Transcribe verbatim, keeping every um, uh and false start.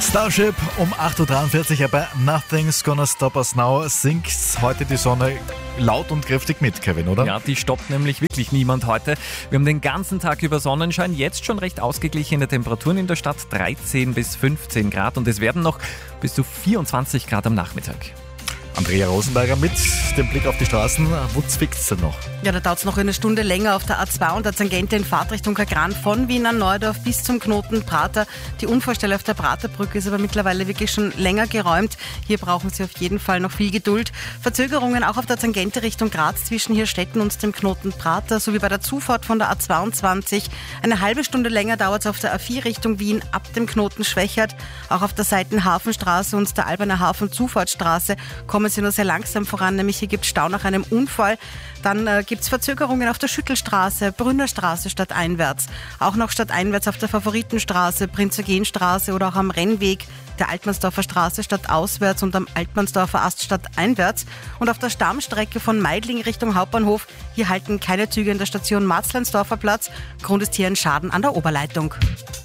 Starship um acht Uhr dreiundvierzig, aber Nothing's Gonna Stop Us Now singt heute die Sonne laut und kräftig mit, Kevin, oder? Ja, die stoppt nämlich wirklich niemand heute. Wir haben den ganzen Tag über Sonnenschein, jetzt schon recht ausgeglichene Temperaturen in der Stadt, dreizehn bis fünfzehn Grad und es werden noch bis zu vierundzwanzig Grad am Nachmittag. Andrea Rosenberger mit dem Blick auf die Straßen. Wo zwickt es denn noch? Ja, da dauert es noch eine Stunde länger auf der A zwei und der Tangente in Fahrtrichtung Kagran von Wien an Neudorf bis zum Knoten Prater. Die Unfallstelle auf der Praterbrücke ist aber mittlerweile wirklich schon länger geräumt. Hier brauchen Sie auf jeden Fall noch viel Geduld. Verzögerungen auch auf der Tangente Richtung Graz zwischen Hirstetten und dem Knoten Prater sowie bei der Zufahrt von der A zweiundzwanzig. Eine halbe Stunde länger dauert es auf der A vier Richtung Wien ab dem Knoten Schwächert. Auch auf der Seitenhafenstraße und der Alberner Hafen Zufahrtsstraße kommen Sie nur sehr langsam voran, nämlich hier gibt es Stau nach einem Unfall. Dann äh, gibt es Verzögerungen auf der Schüttelstraße, Brünnerstraße stadteinwärts. Auch noch stadteinwärts auf der Favoritenstraße, Prinz-Eugen-Straße oder auch am Rennweg der Altmannsdorfer Straße stadtauswärts und am Altmannsdorfer Ast stadteinwärts. Und auf der Stammstrecke von Meidling Richtung Hauptbahnhof, hier halten keine Züge in der Station Marzleinsdorfer Platz. Grund ist hier ein Schaden an der Oberleitung.